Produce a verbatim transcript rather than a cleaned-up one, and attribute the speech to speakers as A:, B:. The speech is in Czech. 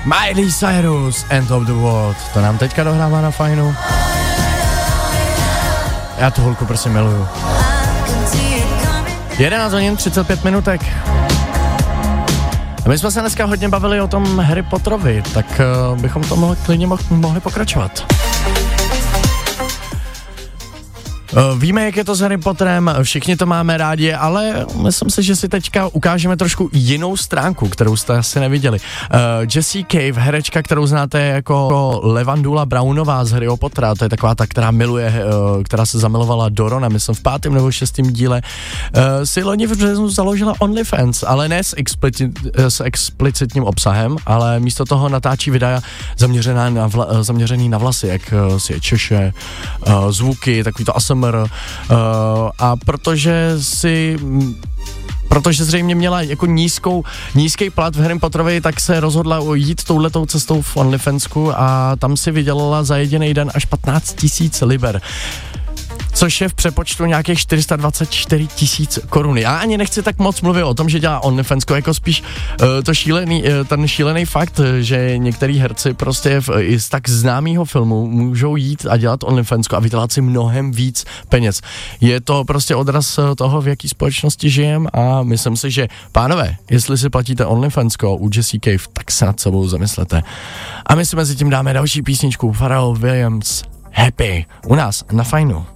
A: Miley Cyrus, End of the World, to nám teďka dohrává na Fajnu. Já tu holku prostě miluju. jedenáct hodin třicet pět minutek. A my jsme se dneska hodně bavili o tom Harry Potterovi, tak uh, bychom to mohli, klidně mo- mohli pokračovat. Uh, víme, jak je to s Harry Potterem, všichni to máme rádi, ale myslím si, že si teďka ukážeme trošku jinou stránku, kterou jste asi neviděli. Uh, Jessie Cave, herečka, kterou znáte jako Levandula Brownová z Harryho Pottera, to je taková ta, která miluje, uh, která se zamilovala do Rona, myslím v pátém nebo šestém díle, uh, si loni v březnu založila OnlyFans, ale ne s, explicit, s explicitním obsahem, ale místo toho natáčí videa zaměřená na vla, zaměřený na vlasy, jak uh, si je češe, uh, zvuky, takový to A S M R. Uh, a protože si protože zřejmě měla jako nízkou, nízký plat v Harry Potterovi, tak se rozhodla jít touhletou cestou v OnlyFansku a tam si vydělala za jediný den až patnáct tisíc liber. Což je v přepočtu nějakých čtyři sta dvacet čtyři tisíc korun. Já ani nechci tak moc mluvit o tom, že dělá OnlyFansko, jako spíš uh, to šílený, uh, ten šílený fakt, že některý herci prostě v, i z tak známého filmu můžou jít a dělat OnlyFansko a vydělat si mnohem víc peněz. Je to prostě odraz toho, v jaký společnosti žijem a myslím si, že pánové, jestli si platíte OnlyFansko u Jessie Cave, tak se nad sebou zamyslete. A my si mezi tím dáme další písničku Pharrell Williams Happy u nás na Fajnu.